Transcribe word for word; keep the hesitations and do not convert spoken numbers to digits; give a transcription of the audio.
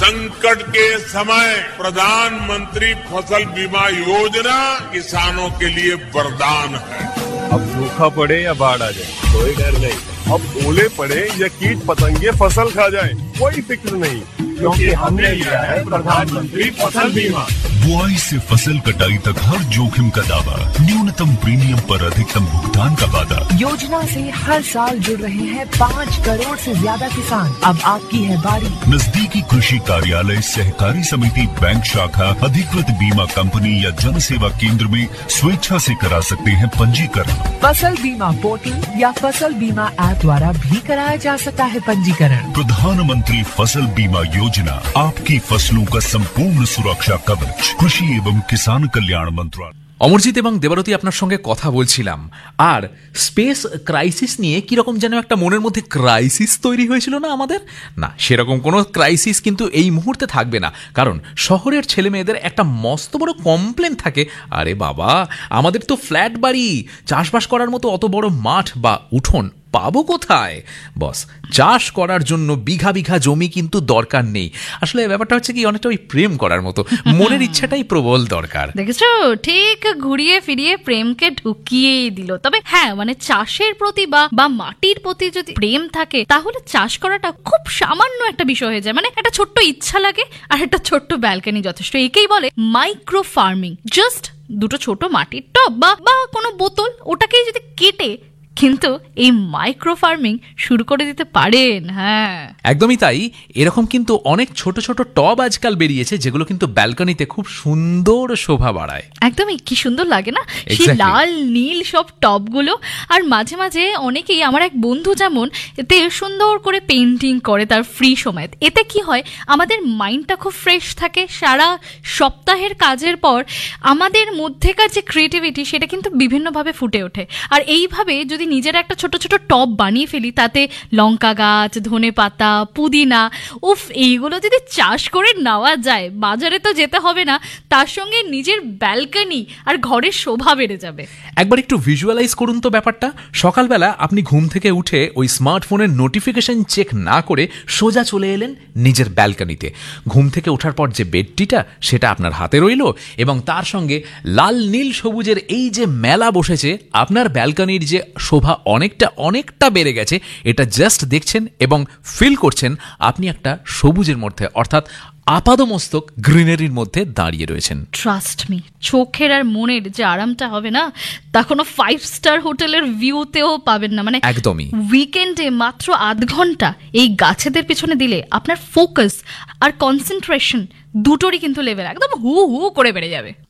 संकट के समय प्रधानमंत्री फसल बीमा योजना किसानों के लिए वरदान है। अब सूखा पड़े या बाढ़ आ जाए कोई डर नहीं, अब ओले पड़े या कीट पतंगे फसल खा जाए कोई फिक्र नहीं, क्योंकि हमने लिया है प्रधानमंत्री फसल बीमा। बुआई से फसल कटाई तक हर जोखिम का दावा, न्यूनतम प्रीमियम पर अधिकतम भुगतान का वादा। योजना से हर साल जुड़ रहे हैं पाँच करोड़ से ज्यादा किसान। अब आपकी है बारी। नजदीकी कृषि कार्यालय, सहकारी समिति, बैंक शाखा, अधिकृत बीमा कंपनी या जन सेवा केंद्र में स्वेच्छा से करा सकते हैं पंजीकरण। फसल बीमा पोर्टल या फसल बीमा ऐप द्वारा भी कराया जा सकता है पंजीकरण। प्रधानमंत्री फसल बीमा योजना, आपकी फसलों का संपूर्ण सुरक्षा कवच, कृषि एवं किसान कल्याण मंत्रालय। অমরজিৎ এবং দেবারতী আপনার সঙ্গে কথা বলছিলাম, আর স্পেস ক্রাইসিস নিয়ে কিরকম যেন একটা মনের মধ্যে ক্রাইসিস তৈরি হয়েছিল না আমাদের। না, সেরকম কোনো ক্রাইসিস কিন্তু এই মুহূর্তে থাকবে না, কারণ শহরের ছেলে মেয়েদের একটা মস্ত বড় কমপ্লেন থাকে, আরে বাবা আমাদের তো ফ্ল্যাট বাড়ি, চাষবাস করার মতো অত বড় মাঠ বা উঠোন পাবো কোথায়? বস, চাষ করার জন্য বিঘা বিঘা জমি কিন্তু দরকার নেই। আসলে ব্যাপারটা হচ্ছে কি, অনেকটা ওই প্রেম করার মতো, মনের ইচ্ছাটাই প্রবল দরকার। দেখেছো, ঠিক ঘুরিয়ে ফিরিয়ে প্রেমকে ঢুকিয়েই দিল। তবে হ্যাঁ, মানে চাষের প্রতি বা বা মাটির প্রতি যদি প্রেম থাকে তাহলে চাষ করাটা খুব সামান্য একটা বিষয় হয়ে যায়। মানে একটা ছোট্ট ইচ্ছা লাগে আর একটা ছোট্ট ব্যালকনি যথেষ্ট। একেই বলে মাইক্রো ফার্মিং। জাস্ট দুটো ছোট মাটির টব বা বা কোনো বোতল, ওটাকেই যদি কেটে কিন্তু এই মাইক্রো ফার্মিং শুরু করে দিতে পারেন। হ্যাঁ, একদমই তাই। এরকম কিন্তু অনেক ছোট ছোট টব আজকাল বেরিয়েছে, যেগুলো কিন্তু ব্যালকনিতে খুব সুন্দর শোভা বাড়ায়। একদমই, কি সুন্দর লাগে না সেই লাল নীল সব টবগুলো। আর মাঝে মাঝে অনেকেই, আমার এক বন্ধু যেমন, এতে সুন্দর করে পেন্টিং করে তার ফ্রি সময়। এতে কি হয়, আমাদের মাইন্ডটা খুব ফ্রেশ থাকে। সারা সপ্তাহের কাজের পর আমাদের মধ্যেকার যে ক্রিয়েটিভিটি, সেটা কিন্তু বিভিন্নভাবে ফুটে ওঠে। আর এইভাবে যদি নিজের একটা ছোট ছোট টব বানিয়ে ফেলি, তাতে লঙ্কা গাছ, ধনে পাতা, পুদিনা, উফ, এইগুলো যদি চাষ করে নেওয়া যায়, বাজারে তো যেতে হবে না, তার সঙ্গে নিজের ব্যালকনি আর ঘরের শোভা বেড়ে যাবে। একবার একটু ভিজুয়ালাইজ করুন তো ব্যাপারটা। সকালবেলা আপনি ঘুম থেকে উঠে ওই স্মার্টফোনের নোটিফিকেশন চেক না করে সোজা চলে এলেন নিজের ব্যালকনিতে। ঘুম থেকে ওঠার পর যে বেডটিটা, সেটা আপনার হাতে রইল, এবং তার সঙ্গে লাল নীল সবুজের এই যে মেলা বসেছে, আপনার ব্যালকনির যে শোভা অনেকটা অনেকটা বেড়ে গেছে। এটা জাস্ট দেখছেন এবং ফিল করছেন আপনি একটা সবুজের মধ্যে, অর্থাৎ আপাদমস্তক গ্রিনারির মধ্যে দাঁড়িয়ে রয়েছেন। ট্রাস্ট মি, চোখের আর মনের যে আরামটা হবে না, তা কোনো ফাইভ স্টার হোটেলের ভিউতেও পাবেন না। মানে একদমই, উইকেন্ডে মাত্র আধ ঘন্টা এই গাছেদের পিছনে দিলে আপনার ফোকাস আর কনসেন্ট্রেশন দুটোরই কিন্তু লেভেল একদম হু হু করে বেড়ে যাবে।